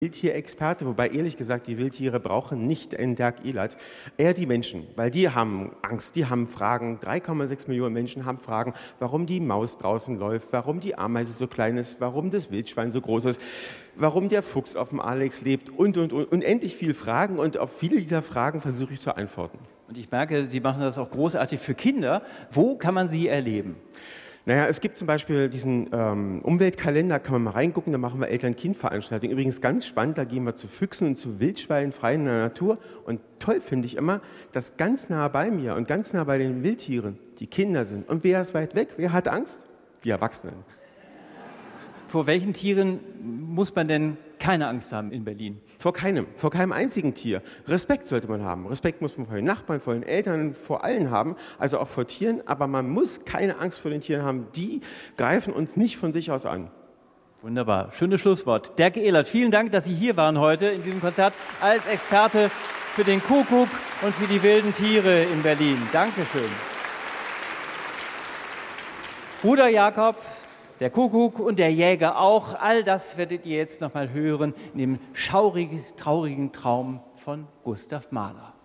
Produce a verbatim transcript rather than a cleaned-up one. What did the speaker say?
Wildtierexperte, wobei ehrlich gesagt, die Wildtiere brauchen nicht einen Dirk Ehlert, eher die Menschen, weil die haben Angst, die haben Fragen. drei Komma sechs Millionen Menschen haben Fragen, warum die Maus draußen läuft, warum die Ameise so klein ist, warum das Wildschwein so groß ist, warum der Fuchs auf dem Alex lebt und, und, und. Unendlich viele Fragen und auf viele dieser Fragen versuche ich zu antworten. Und ich merke, Sie machen das auch großartig für Kinder. Wo kann man Sie erleben? Naja, es gibt zum Beispiel diesen ähm, Umweltkalender, kann man mal reingucken, da machen wir Eltern-Kind-Veranstaltungen. Übrigens ganz spannend, da gehen wir zu Füchsen und zu Wildschweinen frei in der Natur. Und toll finde ich immer, dass ganz nah bei mir und ganz nah bei den Wildtieren die Kinder sind. Und wer ist weit weg? Wer hat Angst? Die Erwachsenen. Vor welchen Tieren muss man denn keine Angst haben in Berlin? Vor keinem, vor keinem einzigen Tier. Respekt sollte man haben. Respekt muss man vor den Nachbarn, vor den Eltern, vor allen haben, also auch vor Tieren. Aber man muss keine Angst vor den Tieren haben. Die greifen uns nicht von sich aus an. Wunderbar, schönes Schlusswort. Dirk Ehlert, vielen Dank, dass Sie hier waren heute in diesem Konzert als Experte für den Kuckuck und für die wilden Tiere in Berlin. Dankeschön. Bruder Jakob, der Kuckuck und der Jäger auch, all das werdet ihr jetzt noch mal hören in dem schaurigen, traurigen Traum von Gustav Mahler.